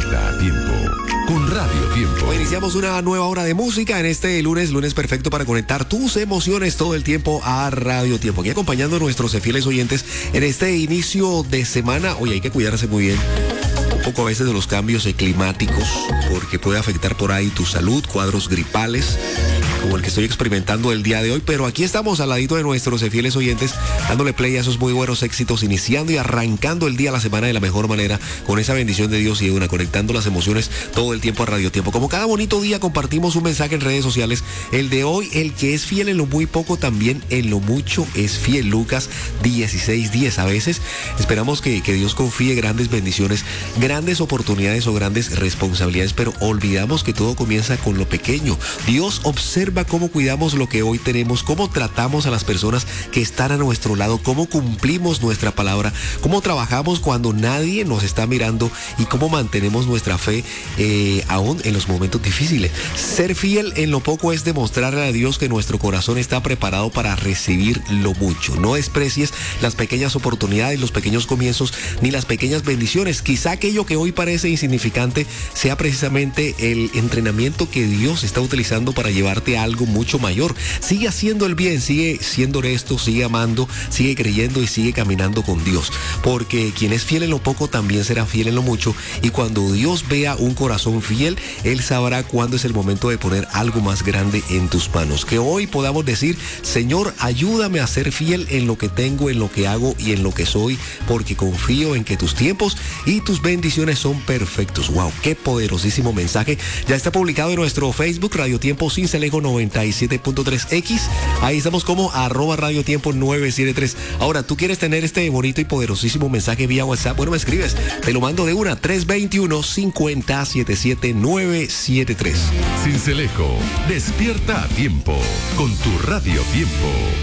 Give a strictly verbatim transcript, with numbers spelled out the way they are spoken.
Despierta a tiempo con Radio Tiempo. Hoy iniciamos una nueva hora de música en este lunes, lunes perfecto para conectar tus emociones todo el tiempo a Radio Tiempo. Aquí acompañando a nuestros fieles oyentes en este inicio de semana. Hoy hay que cuidarse muy bien. Un poco a veces de los cambios climáticos, porque puede afectar por ahí tu salud, cuadros gripales, como el que estoy experimentando el día de hoy, pero aquí estamos al ladito de nuestros fieles oyentes, dándole play a esos muy buenos éxitos, iniciando y arrancando el día, la semana de la mejor manera, con esa bendición de Dios y de una, conectando las emociones todo el tiempo a Radio Tiempo. Como cada bonito día compartimos un mensaje en redes sociales, el de hoy, el que es fiel en lo muy poco, también en lo mucho es fiel. Lucas dieciséis diez. A veces esperamos que, que Dios confíe grandes bendiciones, grandes oportunidades o grandes responsabilidades, pero olvidamos que todo comienza con lo pequeño. Dios observa cómo cuidamos lo que hoy tenemos, cómo tratamos a las personas que están a nuestro lado, cómo cumplimos nuestra palabra, cómo trabajamos cuando nadie nos está mirando y cómo mantenemos nuestra fe eh, aún en los momentos difíciles. Ser fiel en lo poco es demostrarle a Dios que nuestro corazón está preparado para recibir lo mucho. No desprecies las pequeñas oportunidades, los pequeños comienzos, ni las pequeñas bendiciones. Quizá aquello que hoy parece insignificante sea precisamente el entrenamiento que Dios está utilizando para llevarte a algo mucho mayor. Sigue haciendo el bien, sigue siendo honesto, sigue amando, sigue creyendo y sigue caminando con Dios, porque quien es fiel en lo poco también será fiel en lo mucho, y cuando Dios vea un corazón fiel, Él sabrá cuándo es el momento de poner algo más grande en tus manos. Que hoy podamos decir: Señor, ayúdame a ser fiel en lo que tengo, en lo que hago y en lo que soy, porque confío en que tus tiempos y tus bendiciones son perfectos. Wow, qué poderosísimo mensaje. Ya está publicado en nuestro Facebook, Radio Tiempo Cincelejo noventa y siete punto tres X. Ahí estamos como arroba Radio Tiempo nueve siete tres. Ahora, ¿tú quieres tener este bonito y poderosísimo mensaje vía WhatsApp? Bueno, me escribes. Te lo mando de una, tres dos uno, cinco cero, siete siete nueve siete tres. Cincelejo, despierta a tiempo con tu Radio Tiempo.